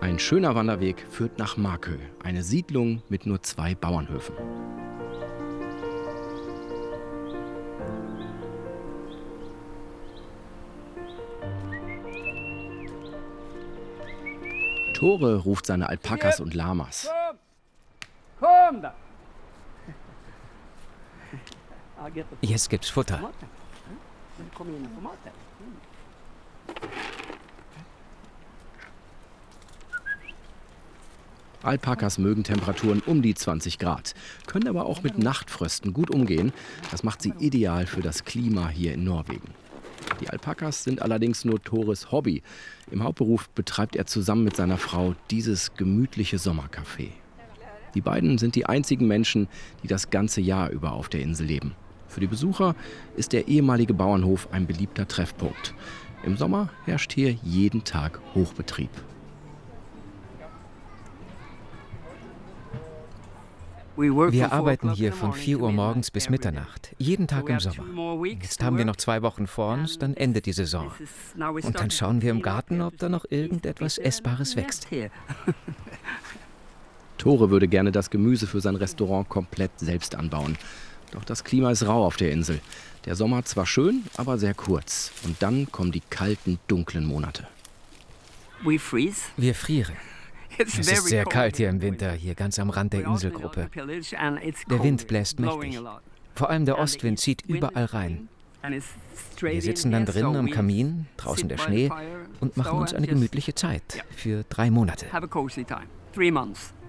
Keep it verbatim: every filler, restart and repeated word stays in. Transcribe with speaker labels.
Speaker 1: Ein schöner Wanderweg führt nach Markö, eine Siedlung mit nur zwei Bauernhöfen. Tore ruft seine Alpakas und Lamas.
Speaker 2: Komm da!
Speaker 3: Jetzt gibt's Futter.
Speaker 1: Alpakas mögen Temperaturen um die zwanzig Grad, können aber auch mit Nachtfrösten gut umgehen. Das macht sie ideal für das Klima hier in Norwegen. Die Alpakas sind allerdings nur Tores Hobby. Im Hauptberuf betreibt er zusammen mit seiner Frau dieses gemütliche Sommercafé. Die beiden sind die einzigen Menschen, die das ganze Jahr über auf der Insel leben. Für die Besucher ist der ehemalige Bauernhof ein beliebter Treffpunkt. Im Sommer herrscht hier jeden Tag Hochbetrieb.
Speaker 3: Wir arbeiten hier von vier Uhr morgens bis Mitternacht, jeden Tag im Sommer. Jetzt haben wir noch zwei Wochen vor uns, dann endet die Saison. Und dann schauen wir im Garten, ob da noch irgendetwas Essbares wächst.
Speaker 1: Tore würde gerne das Gemüse für sein Restaurant komplett selbst anbauen. Doch das Klima ist rau auf der Insel. Der Sommer zwar schön, aber sehr kurz. Und dann kommen die kalten, dunklen Monate.
Speaker 3: Wir frieren. Es ist sehr kalt hier im Winter, hier ganz am Rand der Inselgruppe. Der Wind bläst mächtig. Vor allem der Ostwind zieht überall rein. Wir sitzen dann drin am Kamin, draußen der Schnee und machen uns eine gemütliche Zeit für drei Monate.